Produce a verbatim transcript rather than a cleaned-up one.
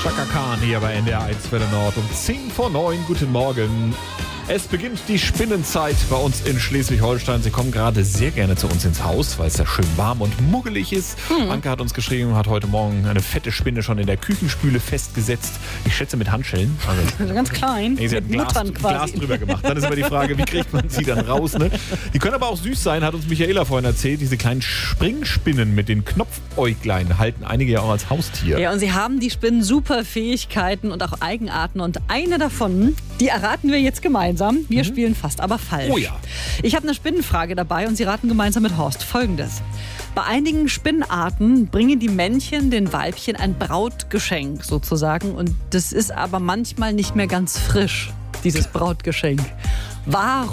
Chaka Khan hier bei N D R eins Welle Nord um zehn vor neun. Guten Morgen. Es beginnt die Spinnenzeit bei uns in Schleswig-Holstein. Sie kommen gerade sehr gerne zu uns ins Haus, weil es ja schön warm und muggelig ist. Hm. Anke hat uns geschrieben, hat heute Morgen eine fette Spinne schon in der Küchenspüle festgesetzt. Ich schätze mit Handschellen. Also ganz klein. Nee, sie hat mit Glas, Muttern quasi. Glas drüber gemacht. Dann ist immer die Frage, wie kriegt man sie dann raus? Ne? Die können aber auch süß sein, hat uns Michaela vorhin erzählt. Diese kleinen Springspinnen mit den Knopfäuglein halten einige ja auch als Haustier. Ja, und sie haben die Spinnen super Fähigkeiten und auch Eigenarten. Und eine davon, die erraten wir jetzt gemeinsam. Wir mhm. spielen fast, aber falsch. Oh ja. Ich habe eine Spinnenfrage dabei und Sie raten gemeinsam mit Horst Folgendes. Bei einigen Spinnenarten bringen die Männchen den Weibchen ein Brautgeschenk sozusagen. Und das ist aber manchmal nicht mehr ganz frisch, dieses Brautgeschenk. Warum?